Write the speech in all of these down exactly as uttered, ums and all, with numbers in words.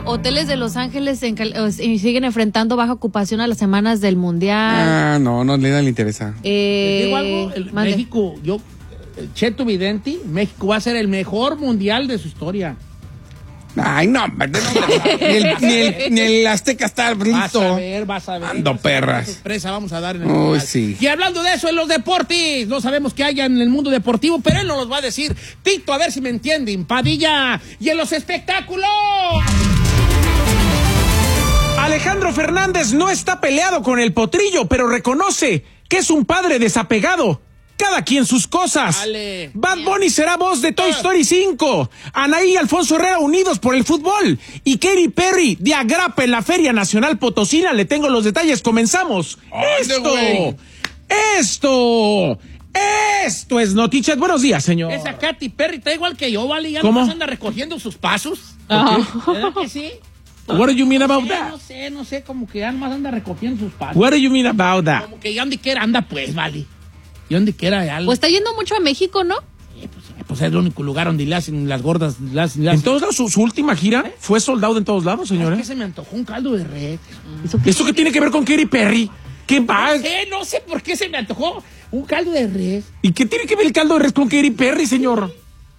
hoteles de Los Ángeles en, eh, siguen enfrentando baja ocupación a las semanas del Mundial. Ah, no, no le interesa. Eh, ¿Te digo algo? El, México, yo, Cheto Videnti, México va a ser el mejor Mundial de su historia. Ay, no, no, no, no. Ni, el, ni, el, ni el Azteca está listo. Vas a ver, vas a ver. Ando vas perras. A ver, sorpresa vamos a dar en el Uy, Mundial. sí. Y hablando de eso, en los deportes, no sabemos qué haya en el mundo deportivo, pero él nos los va a decir. Tito, a ver si me entienden. Padilla. Y en los espectáculos. Alejandro Fernández no está peleado con el Potrillo, pero reconoce que es un padre desapegado. Cada quien sus cosas. Dale. Bad Bunny será voz de Toy Story cinco. Anaí y Alfonso Herrera unidos por el fútbol. Y Katy Perry de Agrapa en la Feria Nacional Potosina. Le tengo los detalles. Comenzamos. Ay, esto, güey. esto, esto es Noticias. Buenos días, señor. Esa Katy Perry está igual que yo, ¿vale? Ya ¿Cómo? nomás anda recogiendo sus pasos. Oh. ¿Verdad que sí? What do you mean about No sé, that? no sé, no sé, como que ya nomás anda recogiendo sus pasos. What do you mean about that? Como que ya donde quiera anda, pues, vale. Y donde quiera ya. Pues está yendo mucho a México, ¿no? Eh, pues, eh, pues es el único lugar donde le hacen las gordas. Le hacen, le hacen. En todos lados, su, su última gira ¿Eh? fue soldado en todos lados, Es señora. que se me antojó un caldo de res. ¿Eso qué, ¿Eso qué tiene que ver con Katy Perry? ¿Qué va? No sé, no sé por qué se me antojó un caldo de res. ¿Y qué tiene que ver el caldo de res con Katy Perry, señor?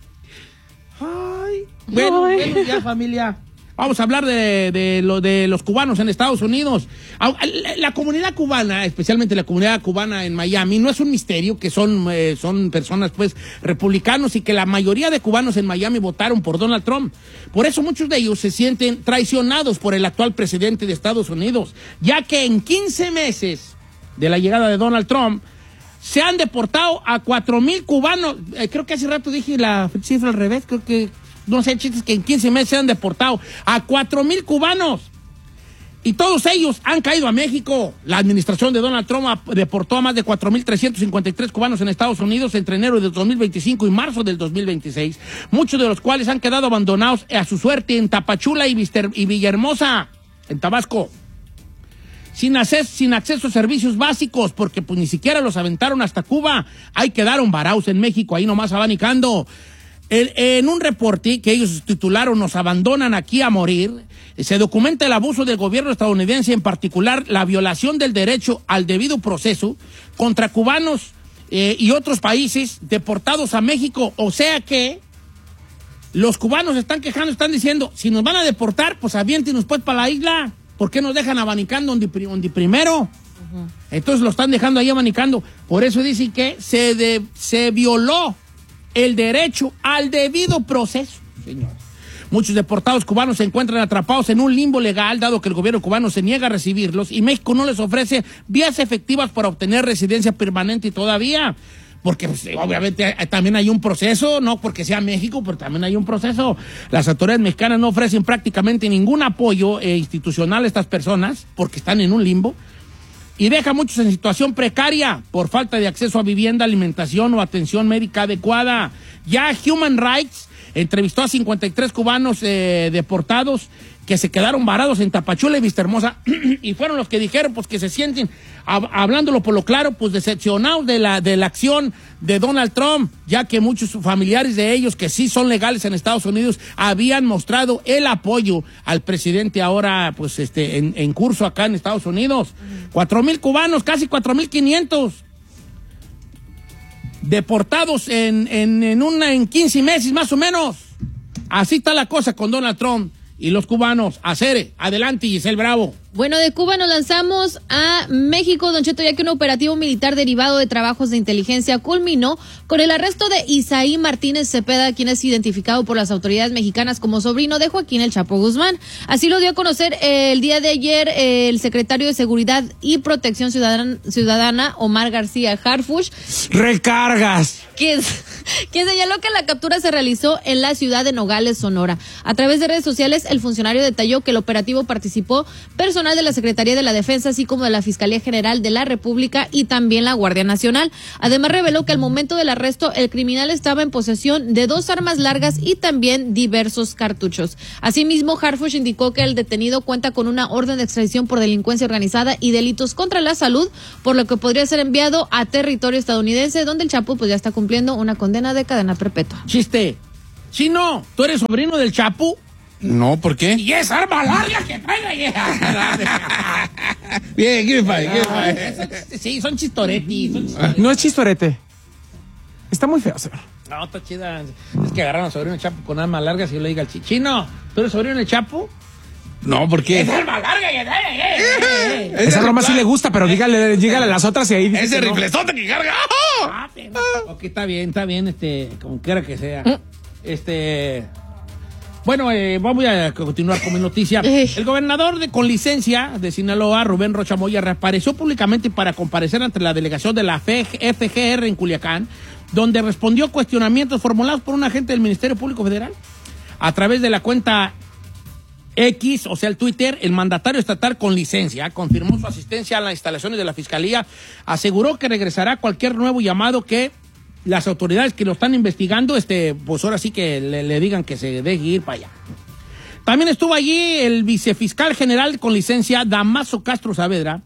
Ay. Bueno, Ay. bueno, ya familia. Vamos a hablar de, de, lo, de los cubanos en Estados Unidos. La, la comunidad cubana, especialmente la comunidad cubana en Miami, no es un misterio que son, eh, son personas pues republicanos y que la mayoría de cubanos en Miami votaron por Donald Trump. Por eso muchos de ellos se sienten traicionados por el actual presidente de Estados Unidos, ya que en quince meses de la llegada de Donald Trump se han deportado a cuatro mil cubanos. Eh, creo que hace rato dije la cifra al revés, creo que... No sé, chistes, que en quince meses se han deportado a cuatro mil cubanos. Y todos ellos han caído a México. La administración de Donald Trump deportó a más de cuatro mil trescientos cincuenta y tres cubanos en Estados Unidos entre enero del dos mil veinticinco y marzo del dos mil veintiséis. Muchos de los cuales han quedado abandonados a su suerte en Tapachula y, Vister- y Villahermosa, en Tabasco. Sin acceso, sin acceso a servicios básicos, porque pues ni siquiera los aventaron hasta Cuba. Ahí quedaron varados en México, ahí nomás abanicando. El, en un reporte que ellos titularon Nos abandonan aquí a morir, se documenta el abuso del gobierno estadounidense, en particular la violación del derecho al debido proceso contra cubanos eh, y otros países deportados a México. O sea que los cubanos están quejando, están diciendo, si nos van a deportar, pues aviéntenos pues para la isla. ¿Por qué nos dejan abanicando donde, donde primero? Uh-huh. Entonces lo están dejando ahí abanicando. Por eso dicen que se, de, se violó el derecho al debido proceso, señores. Muchos deportados cubanos se encuentran atrapados en un limbo legal, dado que el gobierno cubano se niega a recibirlos y México no les ofrece vías efectivas para obtener residencia permanente todavía. Porque pues, obviamente también hay un proceso, no porque sea México, pero también hay un proceso. Las autoridades mexicanas no ofrecen prácticamente ningún apoyo eh, institucional a estas personas porque están en un limbo. Y deja a muchos en situación precaria por falta de acceso a vivienda, alimentación o atención médica adecuada. Ya Human Rights entrevistó a cincuenta y tres cubanos eh, deportados que se quedaron varados en Tapachula y Vistahermosa y fueron los que dijeron pues que se sienten, hab- hablándolo por lo claro, pues decepcionados de la, de la acción de Donald Trump, ya que muchos familiares de ellos que sí son legales en Estados Unidos habían mostrado el apoyo al presidente ahora pues este en, en curso acá en Estados Unidos. Cuatro mil cubanos, casi cuatro mil quinientos deportados en, en, en, una, en quince meses más o menos. Así está la cosa con Donald Trump y los cubanos. Acere, adelante, Giselle Bravo. Bueno, de Cuba nos lanzamos a México, Don Cheto, ya que un operativo militar derivado de trabajos de inteligencia culminó con el arresto de Isaí Martínez Cepeda, quien es identificado por las autoridades mexicanas como sobrino de Joaquín El Chapo Guzmán. Así lo dio a conocer eh, el día de ayer eh, el secretario de Seguridad y Protección Ciudadana, Ciudadana Omar García Harfuch. ¡Recargas! Quien, quien señaló que la captura se realizó en la ciudad de Nogales, Sonora. A través de redes sociales, el funcionario detalló que el operativo participó personal de la Secretaría de la Defensa, así como de la Fiscalía General de la República y también la Guardia Nacional. Además, reveló que al momento del arresto, el criminal estaba en posesión de dos armas largas y también diversos cartuchos. Asimismo, Harfuch indicó que el detenido cuenta con una orden de extradición por delincuencia organizada y delitos contra la salud, por lo que podría ser enviado a territorio estadounidense, donde el Chapo pues ya está cumpliendo una condena de cadena perpetua. Chiste. Chino, ¿tú eres sobrino del Chapo? No, ¿por qué? Y esa arma larga que traiga. Bien, give me five, give me five. Sí, son chistoretis. Son chistoretis. No es chistorete. Está muy feo, señor. No, está chida. Es que agarraron a sobrino del Chapo con armas largas y yo le digo al Chino, ¿tú eres sobrino del Chapo? No, ¿por qué? ¡Esa arma larga que traiga! Esa broma sí le gusta, pero dígale, dígale a las otras y ahí dice Ese que no. riflezote que carga. Ah, pero- Ok, está bien, está bien, este, como quiera que sea. Este. Bueno, eh, vamos a continuar con mi noticia. El gobernador de, con licencia de Sinaloa, Rubén Rocha Moya, reapareció públicamente para comparecer ante la delegación de la F G R en Culiacán, donde respondió cuestionamientos formulados por un agente del Ministerio Público Federal. A través de la cuenta X, o sea, el Twitter, el mandatario estatal con licencia confirmó su asistencia a las instalaciones de la Fiscalía, aseguró que regresará cualquier nuevo llamado que las autoridades que lo están investigando, este, pues ahora sí que le, le digan que se deje ir para allá. También estuvo allí el vicefiscal general con licencia, Damaso Castro Saavedra,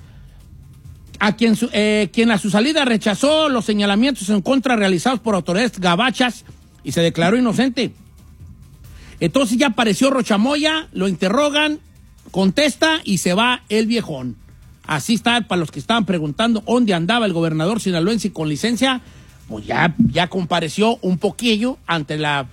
a quien, su, eh, quien a su salida rechazó los señalamientos en contra realizados por autoridades gabachas y se declaró inocente. Entonces ya apareció Rocha Moya, lo interrogan, contesta y se va el viejón. Así está, para los que estaban preguntando dónde andaba el gobernador sinaloense con licencia, pues ya, ya compareció un poquillo ante la,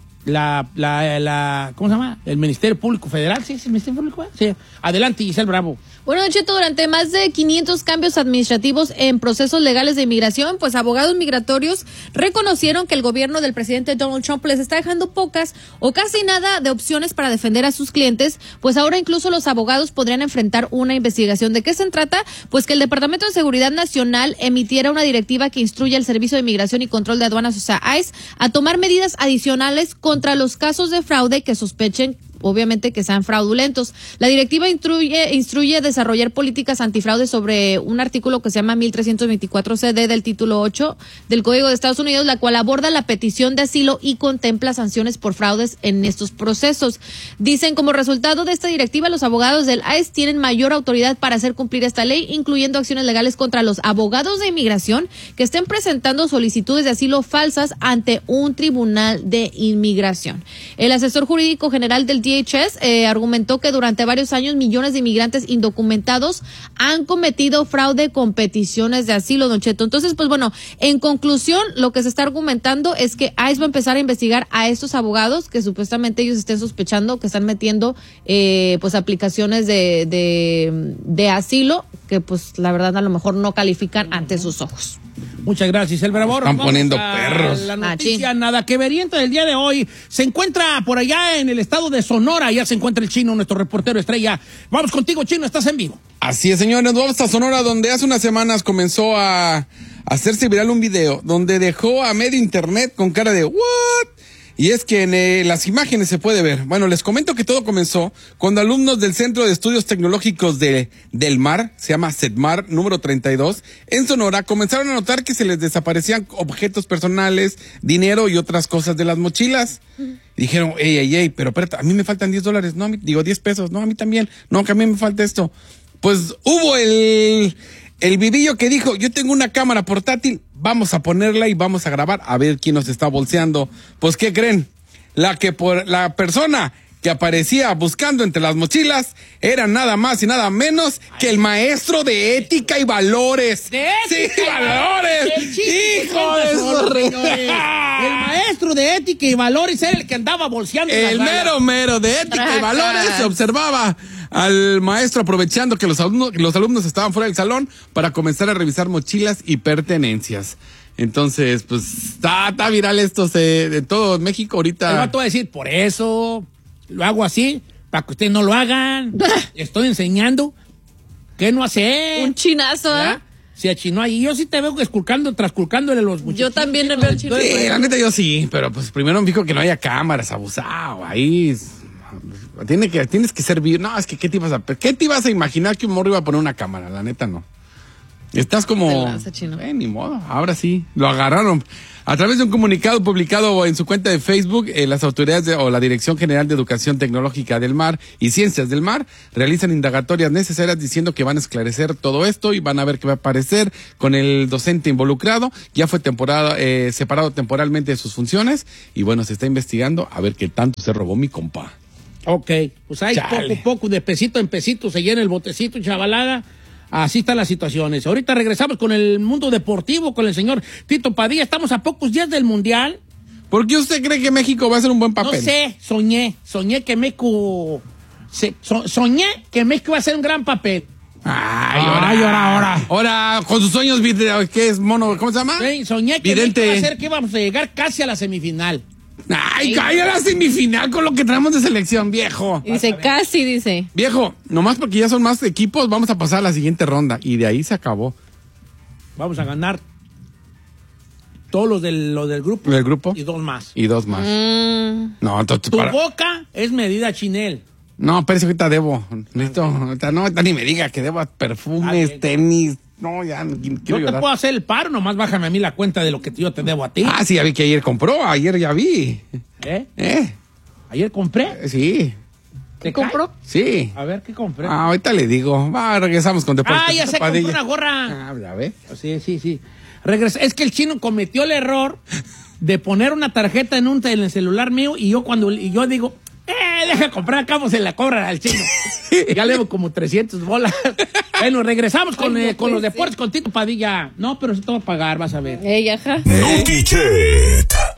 la, la, la, ¿cómo se llama? El Ministerio Público Federal, ¿sí? ¿Es el Ministerio Público? Sí. Adelante, Giselle Bravo. Bueno, Don Cheto, durante más de quinientos cambios administrativos en procesos legales de inmigración, pues abogados migratorios reconocieron que el gobierno del presidente Donald Trump les está dejando pocas o casi nada de opciones para defender a sus clientes, pues ahora incluso los abogados podrían enfrentar una investigación. ¿De qué se trata? Pues que el Departamento de Seguridad Nacional emitiera una directiva que instruye al Servicio de Inmigración y Control de Aduanas, o sea, I C E, a tomar medidas adicionales contra los casos de fraude que sospechen obviamente que sean fraudulentos. La directiva instruye, instruye desarrollar políticas antifraude sobre un artículo que se llama mil trescientos veinticuatro C D del título ocho del Código de Estados Unidos, la cual aborda la petición de asilo y contempla sanciones por fraudes en estos procesos. Dicen, como resultado de esta directiva, los abogados del I C E tienen mayor autoridad para hacer cumplir esta ley, incluyendo acciones legales contra los abogados de inmigración que estén presentando solicitudes de asilo falsas ante un tribunal de inmigración. El asesor jurídico general del D H S eh, argumentó que durante varios años millones de inmigrantes indocumentados han cometido fraude con peticiones de asilo, Don Cheto. Entonces, pues bueno, en conclusión, lo que se está argumentando es que I C E va a empezar a investigar a estos abogados que supuestamente ellos estén sospechando que están metiendo eh, pues aplicaciones de, de, de asilo que pues la verdad a lo mejor no califican ante sus ojos. Muchas gracias, el Bravo. Están Vamos poniendo a perros. La Ah, noticia sí. nada que veriente del día de hoy se encuentra por allá en el estado de Sonora. Ya se encuentra el Chino, nuestro reportero estrella. Vamos contigo, Chino, estás en vivo. Así es, señores, nos vamos hasta Sonora, donde hace unas semanas comenzó a hacerse viral un video donde dejó a medio internet con cara de ¿what? Y es que en eh, las imágenes se puede ver. Bueno, les comento que todo comenzó cuando alumnos del Centro de Estudios Tecnológicos de del Mar, se llama CEDMAR, número treinta y dos, en Sonora, comenzaron a notar que se les desaparecían objetos personales, dinero y otras cosas de las mochilas. Y dijeron, ey, ey, ey, pero espérate, a mí me faltan diez dólares, no, a mí, digo diez pesos, no, a mí también, no, que a mí me falta esto. Pues hubo el... El vivillo que dijo, yo tengo una cámara portátil, vamos a ponerla y vamos a grabar a ver quién nos está bolseando. Pues, ¿qué creen? La que por la persona que aparecía buscando entre las mochilas era nada más y nada menos que el maestro de ética y valores. ¡De ética ¡Sí, y valores! El chiste ¡Hijo de cuenta su solo, re- señores. El maestro de ética y valores era el que andaba bolseando. en El las balas. mero mero de ética y Tracas. valores se observaba al maestro aprovechando que los alumnos, los alumnos estaban fuera del salón para comenzar a revisar mochilas y pertenencias. Entonces, pues, está, está viral esto se, de todo México ahorita. El vato va a decir, por eso lo hago así, para que ustedes no lo hagan. Estoy enseñando qué no hacer. Un chinazo, ¿eh? ¿Ya? Se achinó ahí. Yo sí te veo esculcando, trasculcándole los muchachos. Yo también le veo el chino. Sí, la neta yo sí, pero pues primero me fijo que no haya cámaras, abusado, ahí es- tiene que, tienes que ser bien. No, es que ¿qué te ibas a qué te ibas a imaginar que un morro iba a poner una cámara? La neta no. Estás como Te lanza, chino. eh, ni modo, ahora sí, lo agarraron. A través de un comunicado publicado en su cuenta de Facebook, eh, las autoridades de, o la Dirección General de Educación Tecnológica del Mar y Ciencias del Mar realizan indagatorias necesarias diciendo que van a esclarecer todo esto y van a ver qué va a aparecer con el docente involucrado. Ya fue temporada, eh, separado temporalmente de sus funciones y bueno, se está investigando a ver qué tanto se robó mi compa. Ok, pues ahí Chale. poco a poco, de pesito en pesito, se llena el botecito, chavalada. Así están las situaciones. Ahorita regresamos con el mundo deportivo, con el señor Tito Padilla. Estamos a pocos días del Mundial. ¿Por qué usted cree que México va a hacer un buen papel? No sé, soñé, soñé que México, se- so- soñé que México va a hacer un gran papel. Ay, Ay, ahora, ahora. Ahora, con sus sueños, vid- ¿qué es mono? ¿Cómo se llama? Sí, soñé que Vidente. México va a hacer que íbamos a llegar casi a la semifinal. Ay, cállate a la semifinal con lo que traemos de selección, viejo. Y dice, casi, dice. Viejo, nomás porque ya son más equipos, vamos a pasar a la siguiente ronda. Y de ahí se acabó. Vamos a ganar todos los del, los del grupo. ¿Del grupo? Y dos más. Y dos más. Mm, No, entonces Tu para... boca es medida chinel. No, espérese, ahorita debo. Listo. Ahorita no, ahorita ni me diga que debo perfumes, Ah, tenis. No, ya no quiero Yo te llorar. puedo hacer el paro, nomás bájame a mí la cuenta de lo que yo te debo a ti. Ah, sí, ya vi que ayer compró. Ayer ya vi. ¿Eh? ¿Eh? Ayer compré. Sí. ¿Te compró? Sí. cae? A ver, ¿qué compré? Ah, ahorita le digo. Va, regresamos con Deportes. Ah, ya sé, compré Padilla. una gorra. Ah, ya ve. Sí, sí, sí. Regresa. Es que el chino cometió el error de poner una tarjeta en un en el celular mío y yo cuando y yo digo, eh, deja comprar, acá se la cobran al chino. Ya le debo como trescientos bolas. Bueno, regresamos con, Ay, no eh, con puede los ser. deportes con Tito Padilla. No, pero sí te voy a pagar, vas a ver. ey, ajá. Notichet.